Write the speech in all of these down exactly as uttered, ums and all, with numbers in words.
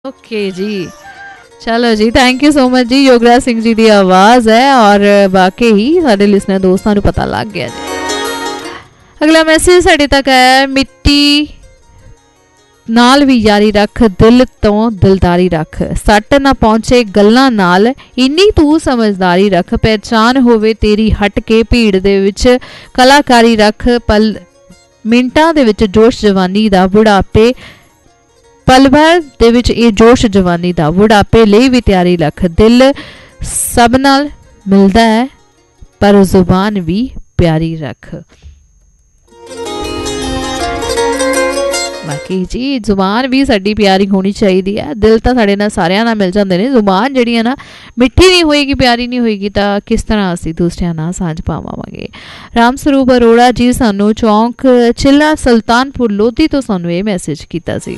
Okay जी, चलो जी, thank you so much जी। योगराज सिंह जी की आवाज़ है और वाकई ही साढ़े लिसनर दोस्तों को पता लग गया जी। अगला मैसेज साढ़े तक है, मिट्टी नाल भी यारी रख, दिल तो दिलदारी रख, सट ना पहुंचे गल्लां नाल, इन्नी तू समझदारी रख, पहचान होवे तेरी हट के भीड़ दे विच कलाकारी रख, पल मिंटां दे विच जोश जवानी दा, बुढ़ापे पल भर दे विच ये जोश जवानी दा, बुढ़ापे लई भी तैयारी रख, दिल सब नाल मिलदा है पर जुबान भी प्यारी रख। बाकी जी जुबान भी साडी प्यारी होनी चाहिए है, दिल तो साढ़े नाल सारियां नाल मिल जाते हैं, जुबान जिहड़ी है ना मिठी नहीं होएगी, प्यारी नहीं होएगी तो किस तरह असीं दूसरिਆਂ नाल सांझ पावांगे। राम स्वरूप अरोड़ा जी सानू चौंक चिल्ला सुल्तानपुर लोधी तो सानू ये मैसेज कीता सी।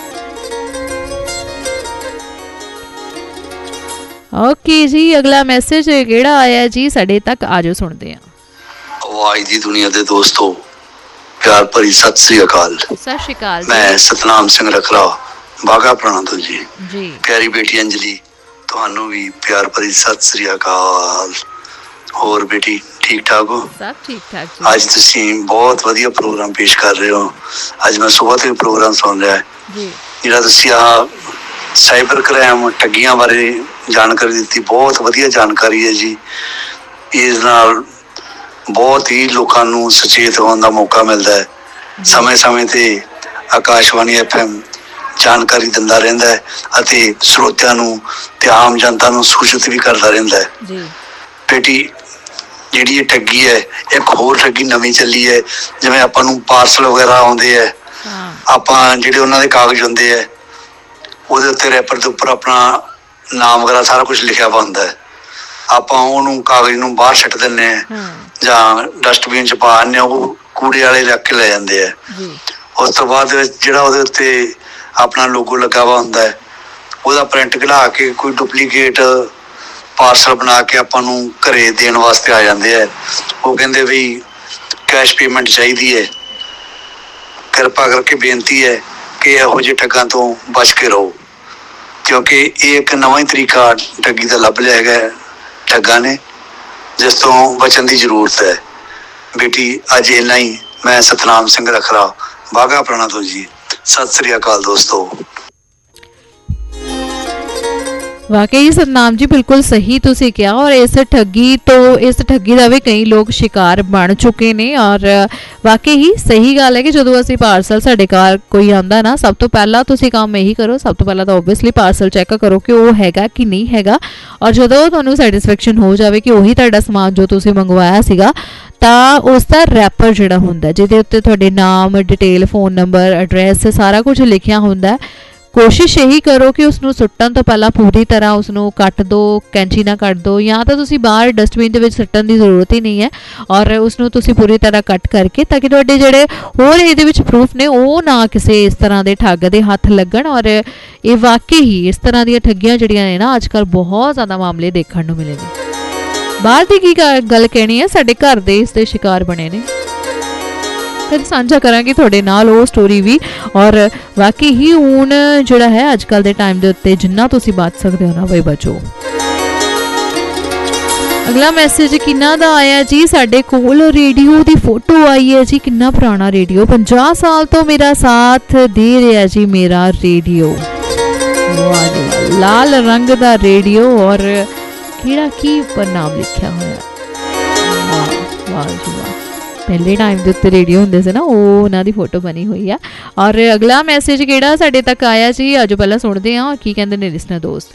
ओके जी, अगला मैसेज केड़ा आया जी साडे तक, आजो सुनते हैं। आवाज दी दुनिया दे दोस्तों, प्यार भरी सत श्री अकाल। सत श्री अकाल। मैं सतनाम सिंह रखला बागा पुराना तो जी जी। प्यारी बेटी अंजलि तुहानू भी प्यार भरी सत श्री अकाल। होर बेटी ठीक ठाक हो? सब ठीक ठाक जी। आज तुसी बहुत वधिया प्रोग्राम पेश कर रहे हो। आज मैं सुबह तो प्रोग्राम सुन रहा है जी, जिहड़ा तुसी आ साइबर क्राइम ठगियां बारे जानकारी दी, बहुत वधिया जानकारी है जी। इस नाल बहुत ही लोगों को सचेत होने का मौका मिलता है। समय समय ते आकाशवाणी एफ एम जानकारी दिंदा रहिंदा है अते श्रोतियां नूं ते आम जनता नूं सूचित भी करता रहिंदा है जी। बेटी जिहड़ी ये ठगी है, एक होर ठगी नवीं चली है, जिवें आपां नूं पार्सल वगैरह आउंदे है, आपां जिहड़े उन्हां दे कागज हुंदे है ਉਹਦੇ ਉੱਤੇ ਰੈਪਰ ਦੇ ਉੱਪਰ ਆਪਣਾ ਨਾਮ ਵਗੈਰਾ ਸਾਰਾ ਕੁਝ ਲਿਖਿਆ ਹੁੰਦਾ ਹੈ। ਆਪਾਂ ਉਹਨੂੰ ਕਾਗਜ਼ ਨੂੰ ਬਾਹਰ ਛੱਡ ਦਿੰਦੇ ਹਾਂ ਜਾਂ ਡਸਟਬਿਨ 'ਚ ਪਾ ਦਿੰਦੇ ਹਾਂ, ਉਹ ਕੂੜੇ ਵਾਲੇ ਰੱਖ ਕੇ ਲੈ ਜਾਂਦੇ ਆ। ਉਸ ਤੋਂ ਬਾਅਦ ਜਿਹੜਾ ਉਹਦੇ ਉੱਤੇ ਆਪਣਾ ਲੋਗੋ ਲੱਗਾ ਵਾ ਹੁੰਦਾ ਹੈ, ਉਹਦਾ ਪ੍ਰਿੰਟ ਕਢਾ ਕੇ ਕੋਈ ਡੁਪਲੀਕੇਟ ਪਾਰਸਲ ਬਣਾ ਕੇ ਆਪਾਂ ਨੂੰ ਘਰੇ ਦੇਣ ਵਾਸਤੇ ਆ ਜਾਂਦੇ ਆ। ਉਹ ਕਹਿੰਦੇ ਵੀ ਕੈਸ਼ ਪੇਮੈਂਟ ਚਾਹੀਦੀ ਹੈ, ਕਿਰਪਾ ਕਰਕੇ ਬੇਨਤੀ ਹੈ ਕਿ ਇਹੋ ਜਿਹੇ ਠੱਗਾਂ ਤੋਂ ਬਚ ਕੇ ਰਹੋ, क्योंकि ये एक नवा ही तरीका ठगी का लभ लिया है ठगा ने, जिस तो बचन की जरूरत है। बेटी अज इन्ना ही। मैं सतनाम सिंह रखरा बागा पुराना तो जी। सत श्री अकाल दोस्तों। वाकई सतनाम जी बिल्कुल सही तुसी कहा, और इस ठगी तो इस ठगी का भी कई लोग शिकार बन चुके हैं। और वाकई ही सही गल है कि जो असी पार्सल साढ़े घर कोई आता ना, सब तो पहला तुसी काम यही करो, सब तो पहला तो ओबवियसली पार्सल चैक करो कि वो हैगा कि नहीं हैगा। और जो तुहानू सैटिस्फैक्शन हो जाए कि उही तुहाडा समान जो तुसी मंगवाया सीगा, ਤਾਂ ਉਸ ਦਾ ਰੈਪਰ ਜਿਹੜਾ ਹੁੰਦਾ ਜਿਹਦੇ ਉੱਤੇ ਤੁਹਾਡੇ ਨਾਮ, ਡਿਟੇਲ, फ़ोन नंबर, एड्रैस सारा कुछ लिखिया ਹੁੰਦਾ, कोशिश यही करो कि उसनों सुट्टन तो पहला पूरी तरह उसनों कट दो, कैंची ना कट दो, या तो तुसी बाहर डस्टबिन दे विच सुट्टन की जरूरत ही नहीं है। और उसनों तुसी पूरी तरह कट करके, ताकि तुहाडे जिहड़े होर इहदे विच प्रूफ ने वो ना किसी इस तरह के ठग दे हत्थ लगन। और ये वाकई ही इस तरह दी ठगियां जिहड़ियां ने ना अजकल बहुत ज़्यादा मामले देखने को मिले ने। बाहर की की गल कहनी है, साडे घर दे इस दे शिकार बने ने, फिर साझा करांगे थोड़े नाल वो स्टोरी भी। और वाकई ही हुण जिहड़ा है अजकल दे टाइम दे उत्ते जिन्ना तुसीं बच सकदे हो ना बई बचो। अगला मैसेज किन्ना दा आया जी, साडे कोल रेडियो दी फोटो आई है जी, किन्ना पुराना रेडियो, पचास साल तो मेरा साथ दे रहा जी मेरा रेडियो। वाह जी वाह, लाल रंग दा रेडियो और केड़ा की उपर नाम लिखा होया। वाह वाह जी वाह, पहले टाइम के उत्ते रेडियो होंदे से ना, वो उन्हां दी फोटो बनी हुई है। और अगला मैसेज केड़ा साडे तक आया जी, अजो पहला सुनते हैं की कहंदे ने लिसनर दोस्त।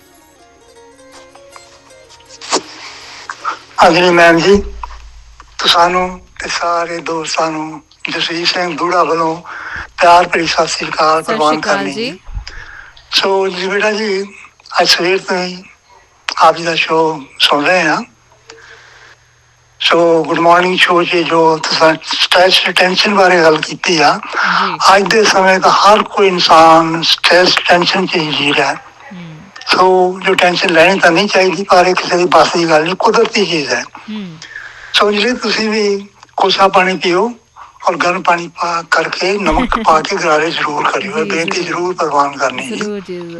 अगली मैम जी, तुसानू ते सारे दोस्तां नू जसवीर सिंह बूढ़ा वालों प्यार भरी सत श्री अकाल प्रवान करनी जी। सो जी बेटा जी, अज सवेर तो ही आप जी का शो सुन रहे हैं। सो गुड मॉर्निंग शो जी, जो स्ट्रेस टेंशन बारे गल की आ, अज के समय का हर कोई इंसान स्ट्रेस टेंशन च ही जी रहा है। सो जो टेंशन लेनी तो नहीं चाहिए, पर किसी की बस की गल नहीं, कुदरती चीज़ है। सो जी तुसी भी कोसा पानी पियो और गर्म पानी पा करके नमक पा के गरारे जरूर करियो, बेनती जरूर प्रवान करनी है।